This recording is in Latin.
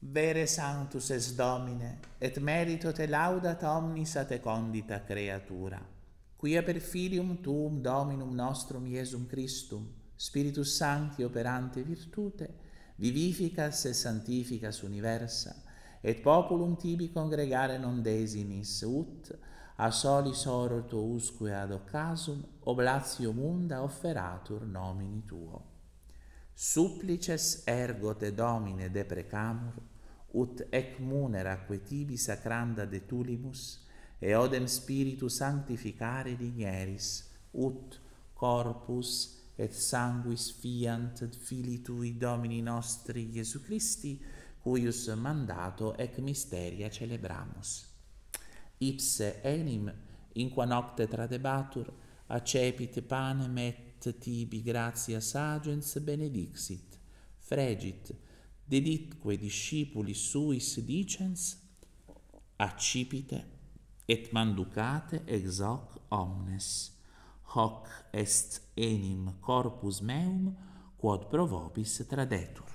Vere sanctus es Domine, et merito te laudat omnis a te condita creatura, quia per filium tuum Dominum nostrum Iesum Christum, Spiritus Sancti operante virtute, vivificas et sanctificas universa, et populum tibi congregare non desinis, ut a solis horor tuusque ad occasum oblatio munda offeratur nomini tuo. Supplices ergo te Domine deprecamur, ut ec munera que tibi sacranda de tulimus, e odem spiritu sanctificare digneris, ut corpus et sanguis fiant Filii Tui Domini nostri Iesu Christi, cuius mandato ec mysteria celebramus. Ipse enim, in qua nocte tradebatur, accepit panem et tibi gratias agens benedixit, fregit, deditque discipulis suis dicens, accipite et manducate ex hoc omnes. Hoc est enim corpus meum, quod pro vobis tradetur.